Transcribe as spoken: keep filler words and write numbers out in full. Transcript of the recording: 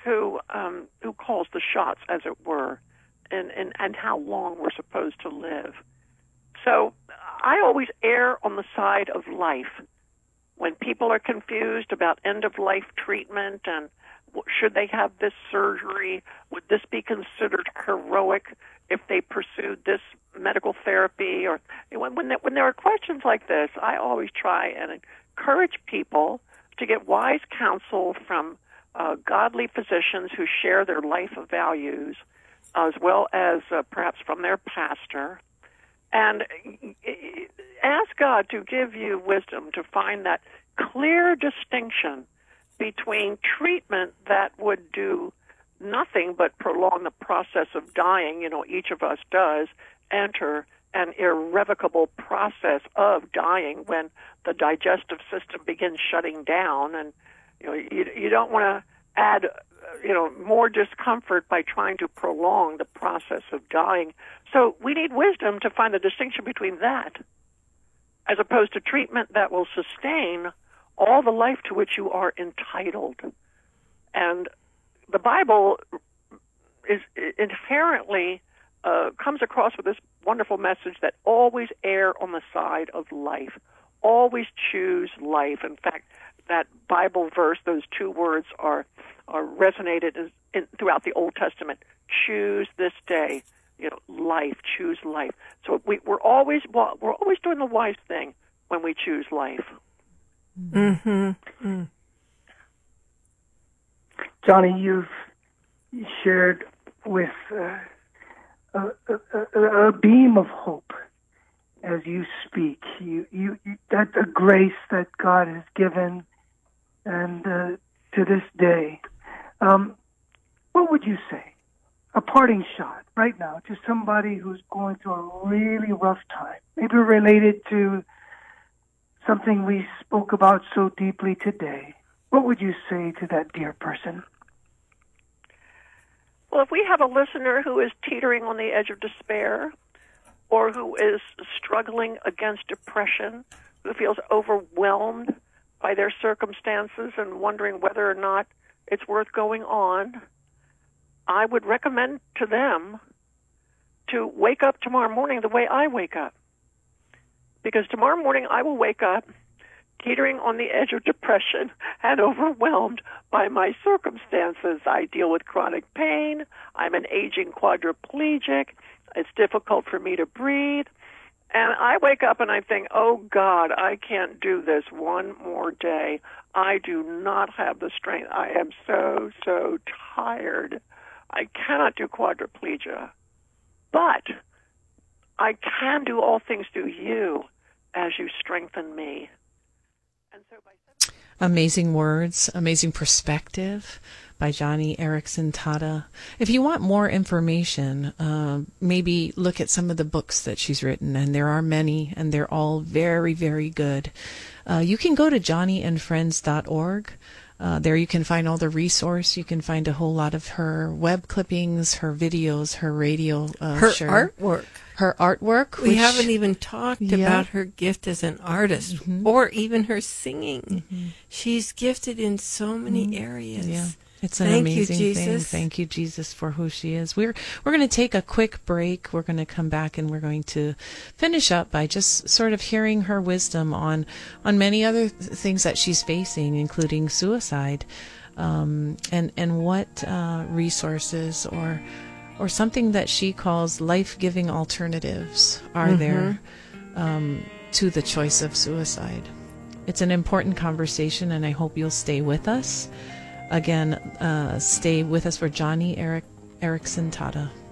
who um, who calls the shots, as it were, and, and, and how long we're supposed to live. So I always err on the side of life. When people are confused about end-of-life treatment and should they have this surgery, would this be considered heroic if they pursued this medical therapy? Or when, when, there, when there are questions like this, I always try and encourage people to get wise counsel from uh, godly physicians who share their life values, as well as uh, perhaps from their pastor. And ask God to give you wisdom to find that clear distinction between treatment that would do nothing but prolong the process of dying. You know, each of us does enter an irrevocable process of dying when the digestive system begins shutting down, and you know, you, you don't want to add, you know, more discomfort by trying to prolong the process of dying. So we need wisdom to find the distinction between that, as opposed to treatment that will sustain all the life to which you are entitled. And the Bible is inherently uh, comes across with this wonderful message that always err on the side of life. Always choose life. In fact, that Bible verse, those two words are are resonated in, in, throughout the Old Testament. Choose this day, you know, life. Choose life. So we, we're always well, we're always doing the wise thing when we choose life. Mm-hmm. Mm. Johnny, you've shared with uh, a, a, a beam of hope as you speak. You, you, you, that's a grace that God has given, and uh, to this day, um, what would you say? A parting shot right now to somebody who's going through a really rough time, maybe related to something we spoke about so deeply today. What would you say to that dear person? Well, if we have a listener who is teetering on the edge of despair, or who is struggling against depression, who feels overwhelmed by their circumstances and wondering whether or not it's worth going on, I would recommend to them to wake up tomorrow morning the way I wake up. Because tomorrow morning I will wake up teetering on the edge of depression and overwhelmed by my circumstances. I deal with chronic pain. I'm an aging quadriplegic. It's difficult for me to breathe. And I wake up and I think, oh, God, I can't do this one more day. I do not have the strength. I am so, so tired. I cannot do quadriplegia. But I can do all things through you as you strengthen me. And so by Amazing words, amazing perspective by Joni Eareckson Tada. If you want more information, uh, maybe look at some of the books that she's written, and there are many, and they're all very, very good. Uh, you can go to joni and friends dot org. Uh, there you can find all the resource. You can find a whole lot of her web clippings, her videos, her radio uh, her share. artwork. Her artwork. We which, haven't even talked yeah. about her gift as an artist, mm-hmm. or even her singing. Mm-hmm. She's gifted in so many mm-hmm. areas. Yeah. It's an Thank amazing you, thing. Jesus. Thank you, Jesus, for who she is. We're we're going to take a quick break. We're going to come back and we're going to finish up by just sort of hearing her wisdom on on many other th- things that she's facing, including suicide, um, and and what uh, resources or or something that she calls life-giving alternatives are mm-hmm. there um, to the choice of suicide. It's an important conversation, and I hope you'll stay with us. Again, uh, stay with us for Joni Eric, Eareckson Tada.